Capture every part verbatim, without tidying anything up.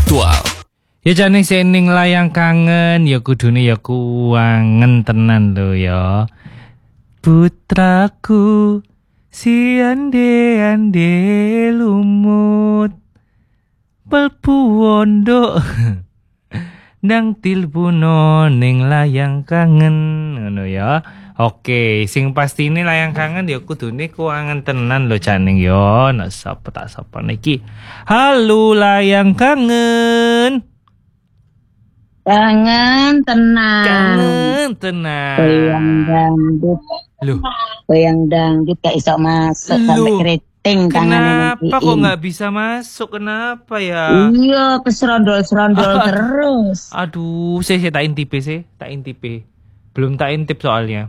Aktual. Ya jane sening layang kangen ya kudune ya kuangen tenan lho ya. Putraku si ande-ande lumut pelpu wondo nang tilpuno ning layang kangen ngono ya. Oke, sing pasti ini layang kangen ya kudune kuangen tenan lho janing ya. Nek sapa tak sapa niki. Halo layang kangen. Kangen tenang. Kangen tenang. Goyang dangdut. Loh, Goyang dangdut gak iso masuk sampai Loh, keriting tangannya kenapa kok nggak bisa masuk? Kenapa ya? Iya, keserondol-serondol terus. Aduh, saya, saya tak intip sih, tak intip. Belum tak intip soalnya.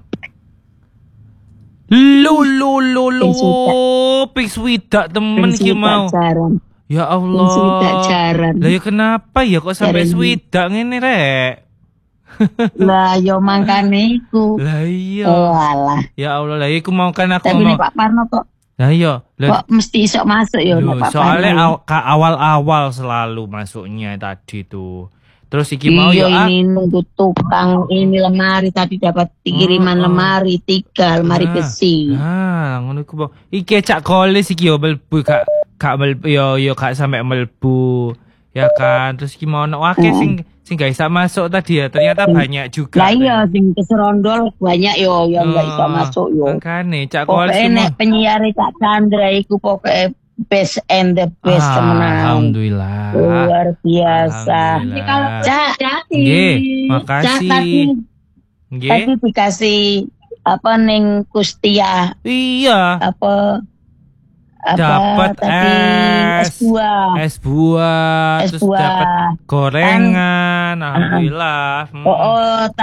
Lu lu lu lu pix widak temen ki mau. Jaran. Ya Ping swidak Allah. jaran. Lah ya kenapa ya kok sampai Jaran. swidak ngene rek? Lah yo mangkane iku. Lah iya. Oh alah. Ya Allah, lah iku mau kan aku Tapi mau. nek Pak Parno kok Lah iya. Lah kok mesti iso masuk yo Loh, nek Pak soalnya Parno. aw- ka- awal-awal selalu masuknya tadi tuh. Terus iki mau Iya ya ah, ini nunggu tukang ini lemari tadi dapat kiriman Oh, oh. lemari tiga lemari Nah, besi. Ah, ngono ku bang. Iki cak kolis iki yo mlebu kak kak mlebu yo yo kak sampe mlebu. Ya kan, terus iki mau ono akeh sing sing gak bisa masuk tadi ya. Ternyata banyak juga. Lah iya sing keserondol banyak yo yang nggak bisa masuk yo. Makane cak kolis Pokoknya ki mau. nek penyiar Kak Chandra iku pokoknya best and the best Ah, temenan. Alhamdulillah. Luar biasa. Alhamdulillah. Cak, Nggih, Cak makasih. tadi, Nggih. tadi dikasih apa neng Kustia Iya. apa apa Dapat tadi es. es buah. Es buah, Es terus buah. dapat gorengan, alhamdulillah. Hmm. Oh, oh